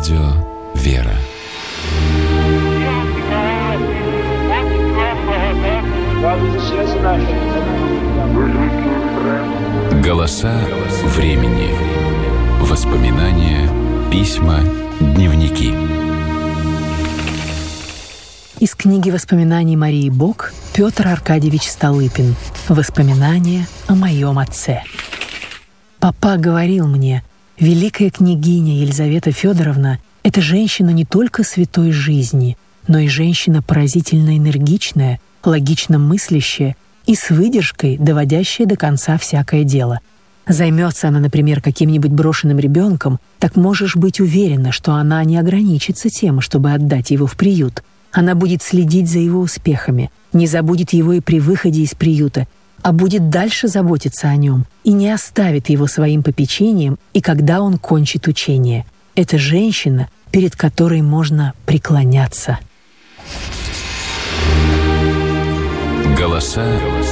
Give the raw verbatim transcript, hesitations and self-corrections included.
Радио «Вера». Голоса времени. Воспоминания, письма, дневники. Из книги воспоминаний Марии Бок Петр Аркадьевич Столыпин. Воспоминания о моем отце. Папа говорил мне: великая княгиня Елизавета Федоровна — это женщина не только святой жизни, но и женщина поразительно энергичная, логично мыслящая и с выдержкой, доводящая до конца всякое дело. Займется она, например, каким-нибудь брошенным ребенком, так можешь быть уверена, что она не ограничится тем, чтобы отдать его в приют. Она будет следить за его успехами, не забудет его и при выходе из приюта, а будет дальше заботиться о нем и не оставит его своим попечением, и когда он кончит учение. Это женщина, перед которой можно преклоняться. Голоса